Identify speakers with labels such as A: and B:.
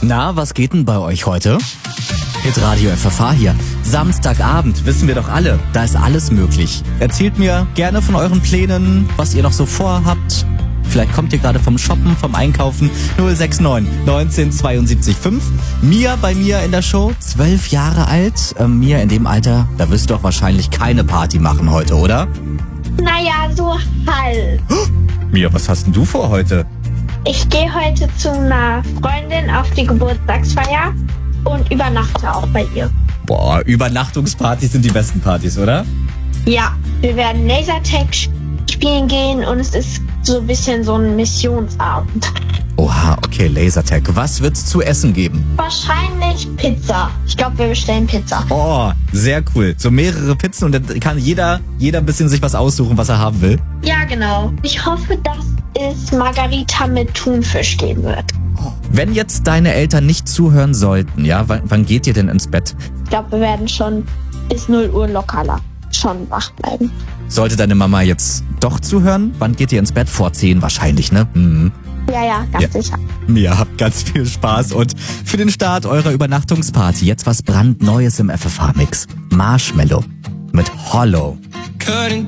A: Na, was geht denn bei euch heute? Hitradio FFH hier. Samstagabend, wissen wir doch alle, da ist alles möglich. Erzählt mir gerne von euren Plänen, was ihr noch so vorhabt. Vielleicht kommt ihr gerade vom Shoppen, vom Einkaufen. 069 19 72 5. Mia bei mir in der Show, 12 Jahre alt. Mia, in dem Alter, da wirst du doch wahrscheinlich keine Party machen heute, oder?
B: Naja, so halb.
A: Mia, was hast denn du vor heute?
B: Ich gehe heute zu einer Freundin auf die Geburtstagsfeier und übernachte auch bei ihr.
A: Boah, Übernachtungspartys sind die besten Partys, oder?
B: Ja, wir werden Lasertag spielen gehen und es ist so ein bisschen so ein Missionsabend.
A: Oha, okay, Lasertag. Was wird's zu essen geben?
B: Wahrscheinlich Pizza. Ich glaube, wir bestellen Pizza.
A: Oh, sehr cool. So mehrere Pizzen und dann kann jeder ein bisschen sich was aussuchen, was er haben will.
B: Ja, genau. Ich hoffe, dass es Margarita mit Thunfisch geben wird.
A: Wenn jetzt deine Eltern nicht zuhören sollten, ja, wann geht ihr denn ins Bett?
B: Ich glaube, wir werden schon bis 0 Uhr lockerler schon wach bleiben.
A: Sollte deine Mama jetzt doch zuhören, wann geht ihr ins Bett? Vor 10 wahrscheinlich, ne? Mhm.
B: Ja, ganz sicher.
A: Mia, habt ganz viel Spaß und für den Start eurer Übernachtungsparty jetzt was brandneues im FFH-Mix. Marshmello mit Hollow.
C: Couldn't